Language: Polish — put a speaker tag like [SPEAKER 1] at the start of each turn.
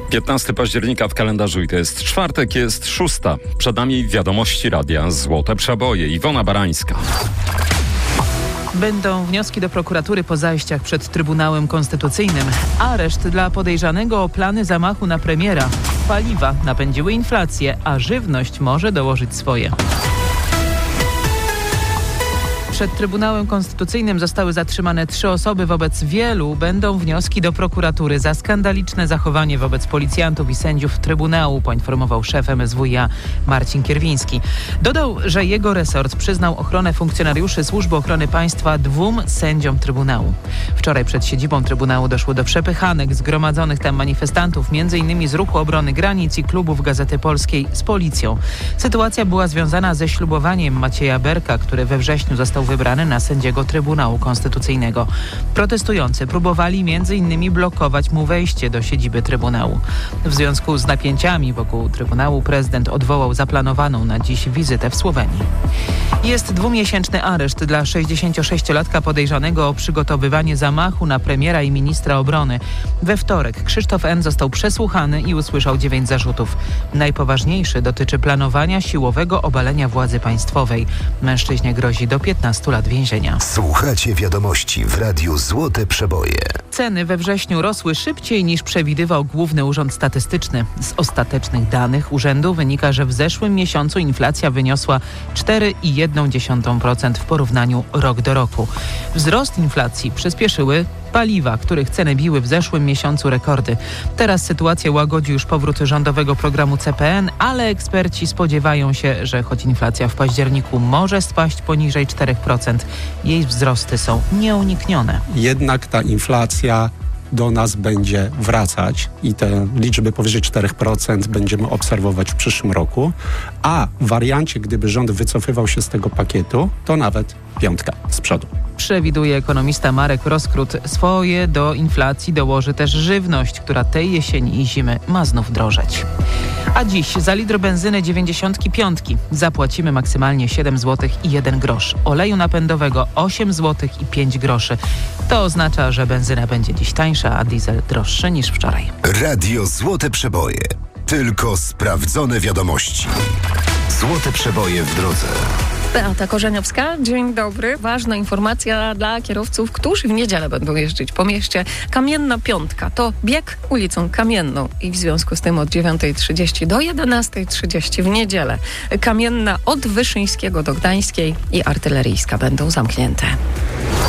[SPEAKER 1] 15 października w kalendarzu i to jest czwartek, jest 6. Przed nami wiadomości radia Złote Przeboje. Iwona Barańska.
[SPEAKER 2] Będą wnioski do prokuratury po zajściach przed Trybunałem Konstytucyjnym. Areszt dla podejrzanego o plany zamachu na premiera. Paliwa napędziły inflację, a żywność może dołożyć swoje. Przed Trybunałem Konstytucyjnym zostały zatrzymane 3 osoby. Wobec wielu będą wnioski do prokuratury za skandaliczne zachowanie wobec policjantów i sędziów Trybunału, poinformował szef MSWiA Marcin Kierwiński. Dodał, że jego resort przyznał ochronę funkcjonariuszy Służby Ochrony Państwa 2 sędziom Trybunału. Wczoraj przed siedzibą Trybunału doszło do przepychanek zgromadzonych tam manifestantów, m.in. z Ruchu Obrony Granic i klubów Gazety Polskiej z policją. Sytuacja była związana ze ślubowaniem Macieja Berka, który we wrześniu został wybrany na sędziego Trybunału Konstytucyjnego. Protestujący próbowali m.in. blokować mu wejście do siedziby Trybunału. W związku z napięciami wokół Trybunału prezydent odwołał zaplanowaną na dziś wizytę w Słowenii. Jest 2-miesięczny areszt dla 66-latka podejrzanego o przygotowywanie zamachu na premiera i ministra obrony. We wtorek Krzysztof N. został przesłuchany i usłyszał 9 zarzutów. Najpoważniejszy dotyczy planowania siłowego obalenia władzy państwowej. Mężczyźnie grozi do 15 lat więzienia.
[SPEAKER 3] Słuchacie wiadomości w Radiu Złote Przeboje.
[SPEAKER 2] Ceny we wrześniu rosły szybciej niż przewidywał Główny Urząd Statystyczny. Z ostatecznych danych urzędu wynika, że w zeszłym miesiącu inflacja wyniosła 4,1% w porównaniu rok do roku. Wzrost inflacji przyspieszyły paliwa, których ceny biły w zeszłym miesiącu rekordy. Teraz sytuację łagodzi już powrót rządowego programu CPN, ale eksperci spodziewają się, że choć inflacja w październiku może spaść poniżej 4%, jej wzrosty są nieuniknione.
[SPEAKER 4] Jednak ta inflacja do nas będzie wracać i te liczby powyżej 4% będziemy obserwować w przyszłym roku, a w wariancie, gdyby rząd wycofywał się z tego pakietu, to nawet 5 z przodu.
[SPEAKER 2] Przewiduje ekonomista Marek Roskrót. Swoje do inflacji dołoży też żywność, która tej jesieni i zimy ma znów drożeć. A dziś za litr benzyny 95 zapłacimy maksymalnie 7 zł i 1 grosz. Oleju napędowego 8 zł i 5 groszy. To oznacza, że benzyna będzie dziś tańsza, a diesel droższy niż wczoraj.
[SPEAKER 3] Radio Złote Przeboje. Tylko sprawdzone wiadomości. Złote Przeboje w drodze.
[SPEAKER 5] Beata Korzeniowska, dzień dobry. Ważna informacja dla kierowców, którzy w niedzielę będą jeździć po mieście. Kamienna Piątka to bieg ulicą Kamienną i w związku z tym od 9:30 do 11:30 w niedzielę Kamienna od Wyszyńskiego do Gdańskiej i Artyleryjska będą zamknięte.